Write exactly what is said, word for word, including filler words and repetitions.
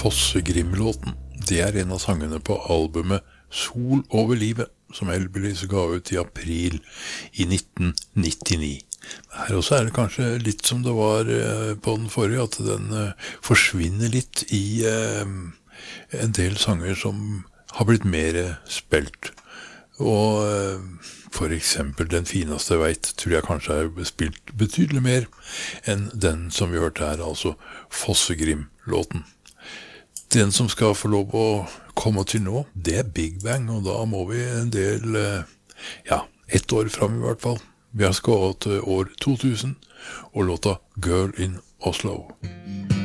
Fossegrim-låten. Det er en av sangene på albumet Sol over livet, som Hellbillies ga ut i april i nitten nittini. Her også er det kanskje litt som det var på den forrige, at den forsvinner litt i en del sanger som har blitt mer spilt. Og for eksempel Den fineste jeg vet, tror jeg kanskje er spilt betydelig mer enn den som vi hørte her, altså Fossegrim-låten. Den som skal få lov å komme til nå, det er Big Bang, og da må vi en del, ja, ett år frem i hvert fall. Vi har skåret til år to tusen, og låta Girl in Oslo.